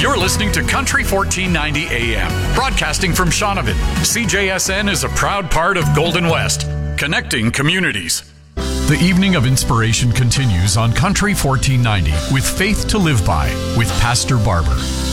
You're listening to Country 1490 AM, broadcasting from Shaunavon. CJSN is a proud part of Golden West, connecting communities. The evening of inspiration continues on Country 1490 with Faith to Live By with Pastor Barber.